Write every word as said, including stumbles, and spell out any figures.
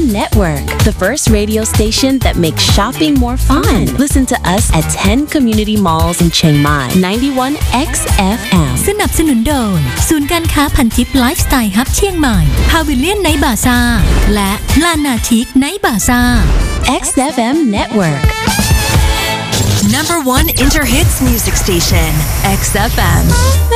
Network, the first radio station that makes shopping more fun. Listen to us at ten community malls in Chiang Mai, ninety-one X F M. สนับสนุนโดยศูนย์การค้าพันทิปไลฟ์สไตล์ฮับเชียงใหม่พาวิเลียนไนท์บาซ่าและลานาทิกไนท์บาซ่า X F M Network. Number one Interhits music station, X F M.